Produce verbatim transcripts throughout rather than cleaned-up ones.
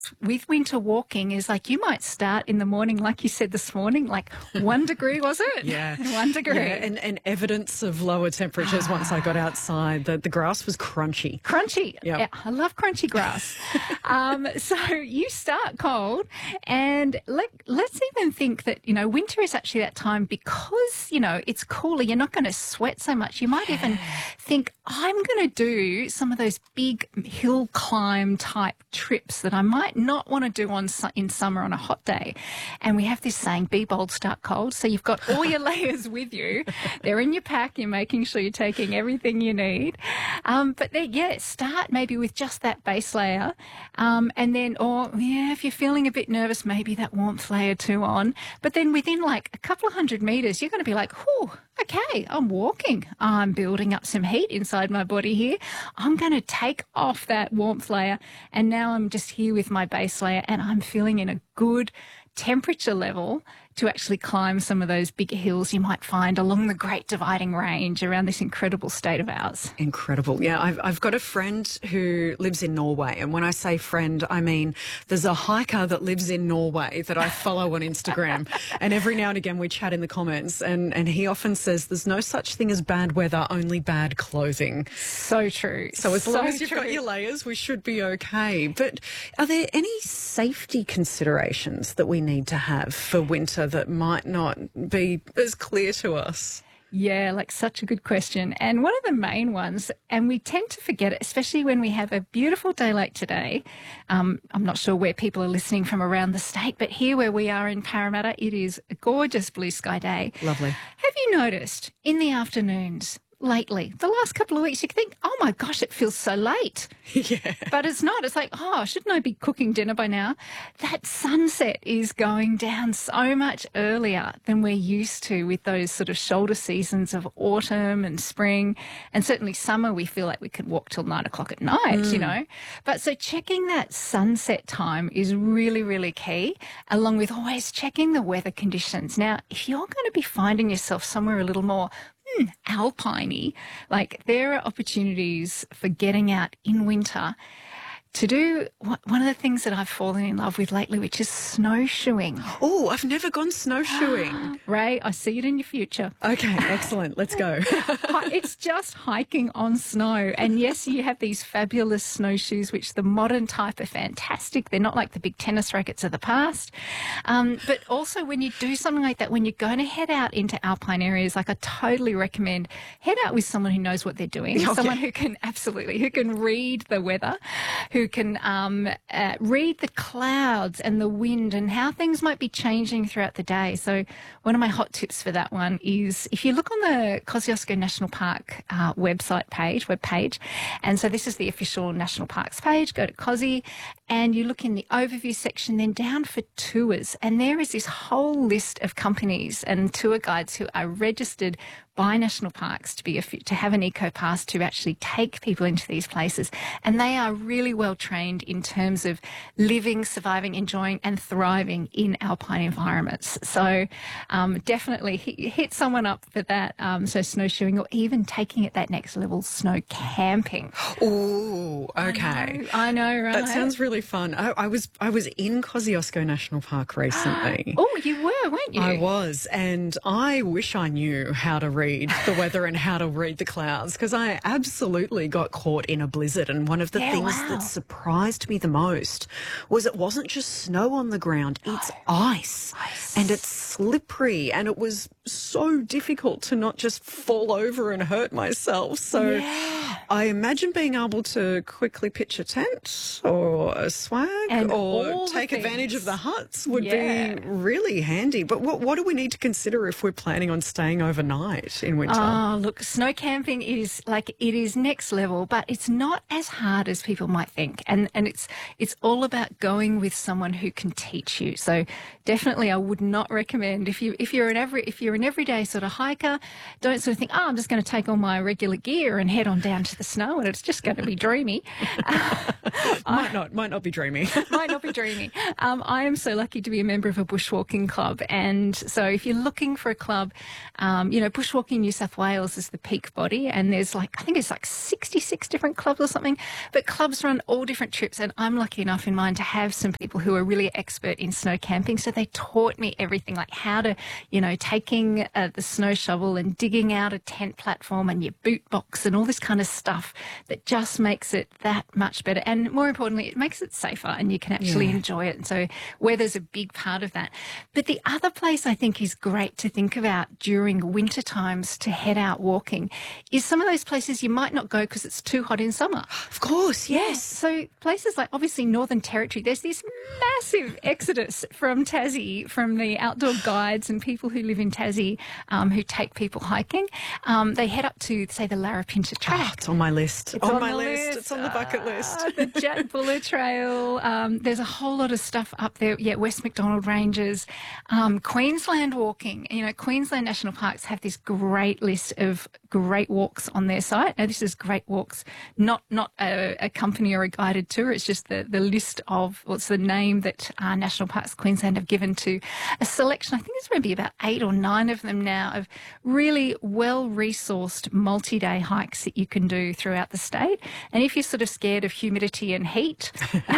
with winter walking is like you might start in the morning, like you said this morning, like one degree, was it? Yeah. One degree. Yeah, and, and evidence of lower temperatures once I got outside. The, the grass was crunchy. Crunchy. Yep. Yeah, I love crunchy grass. um, so you start cold, and let, let's even think that, you know, winter is actually that time because, you know, it's cooler. You're not going to sweat so much. You might even think, I'm going to do some of those big hill climb type trips that I might not want to do on in summer on a hot day. And we have this saying, be bold, start cold. So you've got all your layers with you. They're in your pack. You're making sure you're taking everything you need. Um, but then, yeah, start maybe with just that base layer. Um, and then, or yeah, if you're feeling a bit nervous, maybe that warmth layer too on. But then within like a couple of hundred meters, you're going to be like, whew, okay, I'm walking. I'm building up some heat inside my body here. I'm going to take off that warmth layer. And now I'm just here with my base layer and I'm feeling in a good temperature level to actually climb some of those bigger hills you might find along the Great Dividing Range around this incredible state of ours. Incredible. Yeah, I've, I've got a friend who lives in Norway. And when I say friend, I mean there's a hiker that lives in Norway that I follow on Instagram. And every now and again we chat in the comments. And, and he often says there's no such thing as bad weather, only bad clothing. So true. So as so long as you've true. got your layers, we should be okay. But are there any safety considerations that we need to have for winter that might not be as clear to us? Yeah, like such a good question. And one of the main ones, and we tend to forget it, especially when we have a beautiful day like today. Um, I'm not sure where people are listening from around the state, but here where we are in Parramatta, it is a gorgeous blue sky day. Lovely. Have you noticed in the afternoons lately, the last couple of weeks, you can think, oh my gosh, it feels so late. Yeah. But it's not. It's like, oh, shouldn't I be cooking dinner by now? That sunset is going down so much earlier than we're used to with those sort of shoulder seasons of autumn and spring. And certainly summer, we feel like we could walk till nine o'clock at night, mm. you know. But so checking that sunset time is really, really key, along with always checking the weather conditions. Now, if you're going to be finding yourself somewhere a little more Hmm, alpine-y, like there are opportunities for getting out in winter to do one of the things that I've fallen in love with lately, which is snowshoeing. Oh, I've never gone snowshoeing. Ray, I see it in your future. Okay, excellent. Let's go. It's just hiking on snow. And yes, you have these fabulous snowshoes, which the modern type are fantastic. They're not like the big tennis rackets of the past. Um, but also when you do something like that, when you're going to head out into alpine areas, like I totally recommend head out with someone who knows what they're doing, okay. someone who can absolutely, who can read the weather, who can um, uh, read the clouds and the wind and how things might be changing throughout the day. So one of my hot tips for that one is if you look on the Kosciuszko National Park uh, website page, web page, and so this is the official national parks page, go to Kosci and you look in the overview section, then down for tours, and there is this whole list of companies and tour guides who are registered by national parks to be a, to have an eco pass to actually take people into these places, and they are really well trained in terms of living, surviving, enjoying and thriving in alpine environments. So um, definitely hit, hit someone up for that, um, so snowshoeing or even taking it that next level, snow camping. Oh, okay. I know, I know, right? That sounds really fun. I, I was I was in Kosciuszko National Park recently. Oh, you were, weren't you? I was, and I wish I knew how to read the weather and how to read the clouds, because I absolutely got caught in a blizzard. And one of the yeah, things wow. that surprised me the most was it wasn't just snow on the ground, it's ice. ice. And it's slippery, and it was so difficult to not just fall over and hurt myself. So yeah. I imagine being able to quickly pitch a tent or a swag and or take advantage of the huts would yeah. be really handy. But what, what do we need to consider if we're planning on staying overnight in winter? Oh, look, snow camping is like, it is next level, but it's not as hard as people might think. And and it's it's all about going with someone who can teach you. So definitely I would not recommend if you if you're an every if you're an everyday sort of hiker, don't sort of think, oh, I'm just going to take all my regular gear and head on down to the snow and it's just going to be dreamy. might not might not be dreamy. might not be dreamy. Um, I am so lucky to be a member of a bushwalking club, and so if you're looking for a club, um, you know, bushwalking talking New South Wales is the peak body, and there's like, I think it's like sixty-six different clubs or something, but clubs run all different trips, and I'm lucky enough in mine to have some people who are really expert in snow camping, so they taught me everything, like how to, you know, taking uh, the snow shovel and digging out a tent platform and your boot box and all this kind of stuff that just makes it that much better, and more importantly, it makes it safer and you can actually Yeah. enjoy it, and so weather's a big part of that. But the other place I think is great to think about during winter times to head out walking is some of those places you might not go because it's too hot in summer. Of course, yes. So places like obviously Northern Territory, there's this massive exodus from Tassie, from the outdoor guides and people who live in Tassie um, who take people hiking. Um, they head up to, say, the Larapinta Oh, Track. it's on my list. It's on, on my the list. list. It's on the bucket list. Uh, the Jack Buller Trail. Um, there's a whole lot of stuff up there. Yeah, West Macdonald Ranges. Um, Queensland walking. You know, Queensland National Parks have this great list of great walks on their site. Now, this is Great Walks, not not a, a company or a guided tour. It's just the, the list of, what's the name that uh, National Parks Queensland have given to a selection. I think there's maybe about eight or nine of them now of really well-resourced multi-day hikes that you can do throughout the state. And if you're sort of scared of humidity and heat,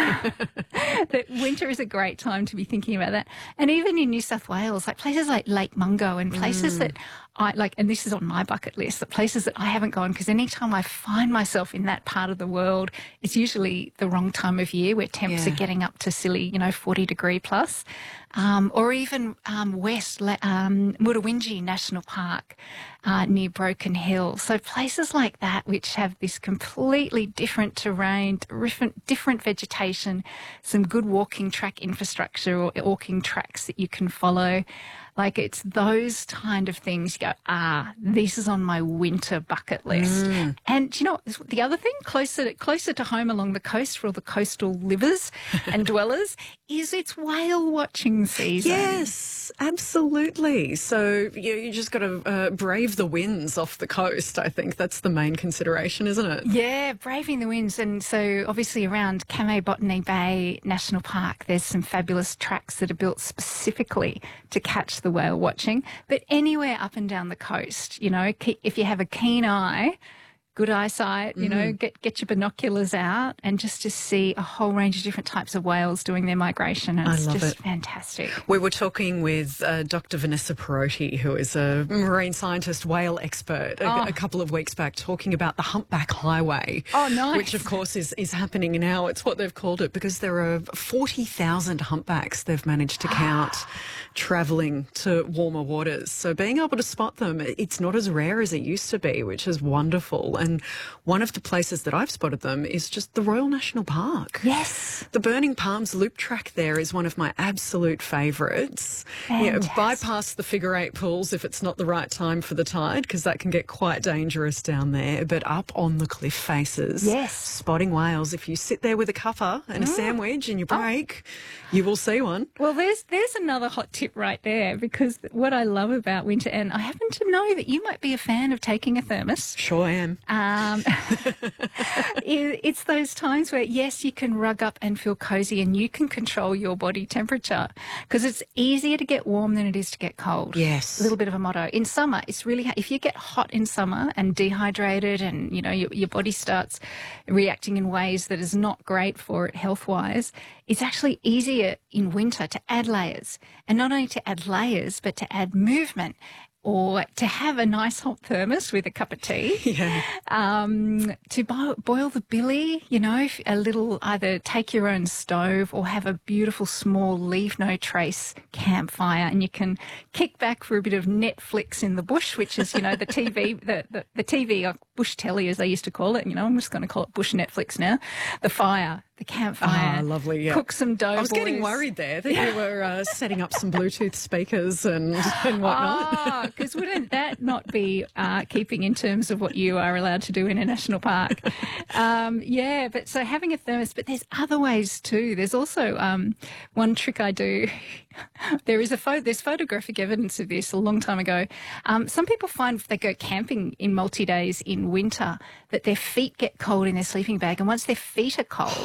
that winter is a great time to be thinking about that. And even in New South Wales, like places like Lake Mungo and places mm. that I like, and this is on my bucket list, the places that I haven't gone, because anytime I find myself in that part of the world, it's usually the wrong time of year where temps Yeah. are getting up to silly, you know, forty degree plus. Um, or even um, west, um, Murruwinji National Park uh, near Broken Hill. So places like that which have this completely different terrain, different, different vegetation, some good walking track infrastructure or walking tracks that you can follow. Like it's those kind of things you go, ah, this is on my winter bucket list. Mm. And you know, the other thing closer, closer to home along the coast for all the coastal livers and dwellers is it's whale watching season. Yes, absolutely. So you, you just got to uh, brave the winds off the coast. I think that's the main consideration, isn't it? Yeah, braving the winds. And so obviously around Kamei Botany Bay National Park, there's some fabulous tracks that are built specifically to catch the whale watching. But anywhere up and down the coast, you know, if you have a keen eye, good eyesight, you know, mm. get get your binoculars out and just to see a whole range of different types of whales doing their migration. And it's I love just it. fantastic. We were talking with uh, Doctor Vanessa Perotti, who is a marine scientist, whale expert, a, oh. a couple of weeks back, talking about the Humpback Highway. Oh, nice. Which, of course, is, is happening now. It's what they've called it because there are forty thousand humpbacks they've managed to count travelling to warmer waters. So being able to spot them, it's not as rare as it used to be, which is wonderful. And one of the places that I've spotted them is just the Royal National Park. Yes. The Burning Palms loop track there is one of my absolute favourites. Yeah, bypass the figure eight pools if it's not the right time for the tide, because that can get quite dangerous down there. But up on the cliff faces, yes, spotting whales. If you sit there with a cuppa and a mm. sandwich and you break, oh. you will see one. Well, there's there's another hot tip right there, because what I love about winter, and I happen to know that you might be a fan of taking a thermos. Sure am. Um, it's those times where, yes, you can rug up and feel cozy and you can control your body temperature, because it's easier to get warm than it is to get cold. Yes. A little bit of a motto. In summer, it's really, if you get hot in summer and dehydrated and, you know, your, your body starts reacting in ways that is not great for it health-wise, it's actually easier in winter to add layers. And not only to add layers, but to add movement, or to have a nice hot thermos with a cup of tea, yeah. um, to bo- boil the billy, you know, a little, either take your own stove or have a beautiful small leave no trace campfire, and you can kick back for a bit of Netflix in the bush, which is, you know, the T V, the, the, the T V, or bush telly as they used to call it, you know, I'm just going to call it bush Netflix now, the fire. The campfire. Ah, lovely, yeah. Cook some dough. I was getting worried there that you were uh, setting up some Bluetooth speakers and, and whatnot. Oh, because wouldn't that not be uh, keeping in terms of what you are allowed to do in a national park? Um, yeah, but so having a thermos, but there's other ways too. There's also um, one trick I do. There is a photo, there's photographic evidence of this a long time ago. Um, some people find if they go camping in multi-days in winter that their feet get cold in their sleeping bag, and once their feet are cold,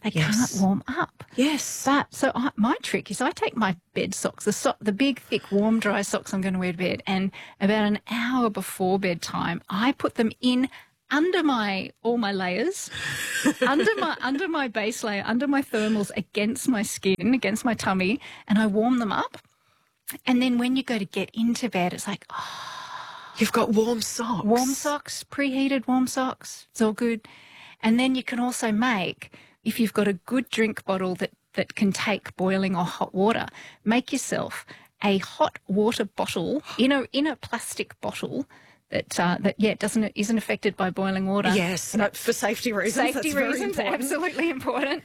They Yes. can't warm up. Yes. But so I, my trick is I take my bed socks, the so, the big, thick, warm, dry socks I'm going to wear to bed, and about an hour before bedtime, I put them in under my all my layers, under my under my base layer, under my thermals, against my skin, against my tummy, and I warm them up. And then when you go to get into bed, it's like, oh, You've got warm socks. warm socks, preheated warm socks. It's all good. And then you can also make, if you've got a good drink bottle that, that can take boiling or hot water, make yourself a hot water bottle in a in a plastic bottle that uh, that yeah doesn't isn't affected by boiling water. Yes, no, for safety reasons. Safety that's very reasons, important. absolutely important.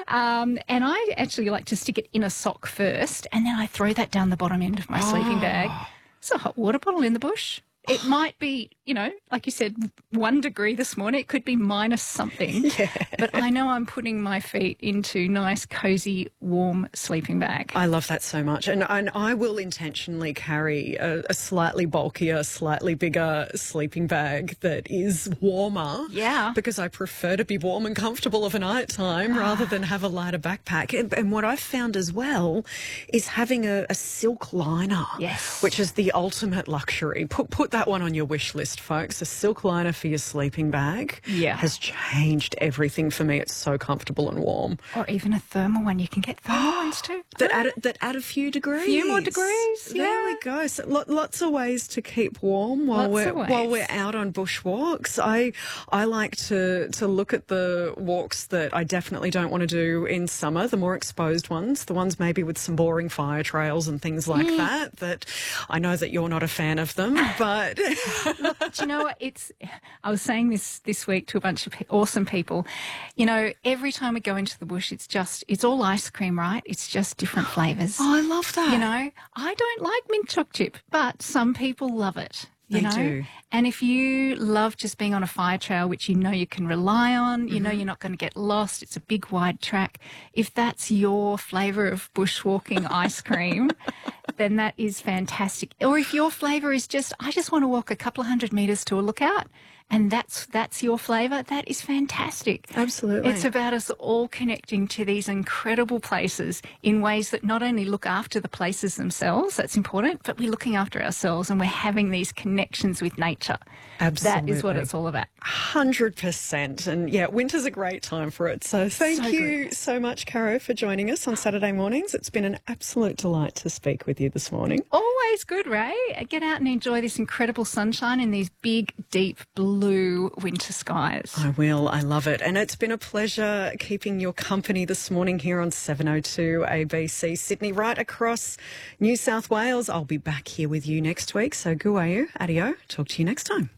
Um, and I actually like to stick it in a sock first, and then I throw that down the bottom end of my sleeping bag. It's a hot water bottle in the bush. It might be, you know, like you said, one degree this morning. It could be minus something. Yeah. But I know I'm putting my feet into nice, cozy, warm sleeping bag. I love that so much. And, and I will intentionally carry a, a slightly bulkier, slightly bigger sleeping bag that is warmer. Yeah. Because I prefer to be warm and comfortable of a night time rather than have a lighter backpack. And, and what I've found as well is having a, a silk liner. Yes. Which is the ultimate luxury. Put, put that one on your wish list, folks. A silk liner for your sleeping bag Yeah. has changed everything for me. It's so comfortable and warm. Or even a thermal one. You can get thermal ones too. That add, that add a few degrees. Few more degrees, There yeah. we go. So lo- lots of ways to keep warm while Lots we're of ways. while we're out on bushwalks. I I like to to look at the walks that I definitely don't want to do in summer. The more exposed ones, the ones maybe with some boring fire trails and things like that. That I know that you're not a fan of them, but Do you know what? It's. I was saying this this week to a bunch of pe- awesome people. You know, every time we go into the bush, it's just it's all ice cream, right? It's just different flavours. oh, I love that. You know, I don't like mint choc chip, but some people love it. You They know? do. And if you love just being on a fire trail, which you know you can rely on, you know you're not going to get lost, it's a big wide track. If that's your flavour of bushwalking ice cream, then that is fantastic. Or if your flavour is just, I just want to walk a couple of hundred metres to a lookout, and that's that's your flavour, that is fantastic. Absolutely. It's about us all connecting to these incredible places in ways that not only look after the places themselves, that's important, but we're looking after ourselves and we're having these connections with nature. Absolutely. That is what it's all about. Hundred percent, and yeah, winter's a great time for it. So thank So you so much, Caro, for joining us on Saturday mornings. It's been an absolute delight to speak with you this morning. Always good, Ray. Get out and enjoy this incredible sunshine in these big, deep blue winter skies. I will. I love it, and it's been a pleasure keeping your company this morning here on seven oh two A B C Sydney, right across New South Wales. I'll be back here with you next week. So guayu, adio. Talk to you next time.